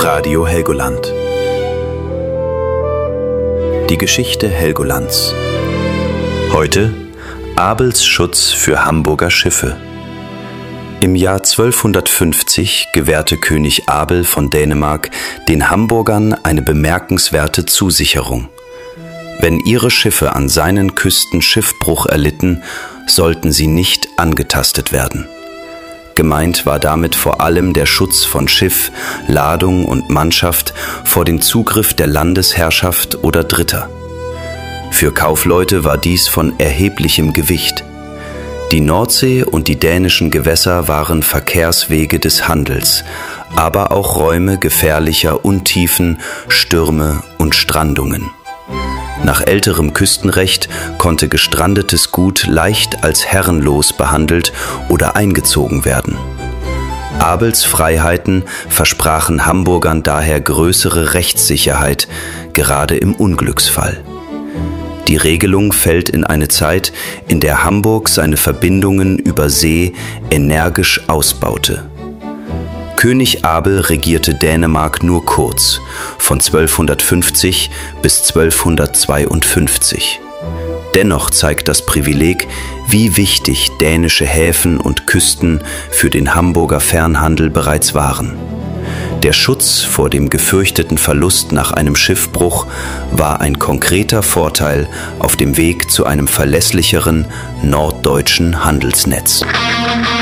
Radio Helgoland. Die Geschichte Helgolands. Heute Abels Schutz für Hamburger Schiffe. Im Jahr 1250 gewährte König Abel von Dänemark den Hamburgern eine bemerkenswerte Zusicherung. Wenn ihre Schiffe an seinen Küsten Schiffbruch erlitten, sollten sie nicht angetastet werden. Gemeint war damit vor allem der Schutz von Schiff, Ladung und Mannschaft vor dem Zugriff der Landesherrschaft oder Dritter. Für Kaufleute war dies von erheblichem Gewicht. Die Nordsee und die dänischen Gewässer waren Verkehrswege des Handels, aber auch Räume gefährlicher Untiefen, Stürme und Strandungen. Nach älterem Küstenrecht konnte gestrandetes Gut leicht als herrenlos behandelt oder eingezogen werden. Abels Freiheiten versprachen Hamburgern daher größere Rechtssicherheit, gerade im Unglücksfall. Die Regelung fällt in eine Zeit, in der Hamburg seine Verbindungen über See energisch ausbaute. König Abel regierte Dänemark nur kurz, von 1250 bis 1252. Dennoch zeigt das Privileg, wie wichtig dänische Häfen und Küsten für den Hamburger Fernhandel bereits waren. Der Schutz vor dem gefürchteten Verlust nach einem Schiffbruch war ein konkreter Vorteil auf dem Weg zu einem verlässlicheren norddeutschen Handelsnetz.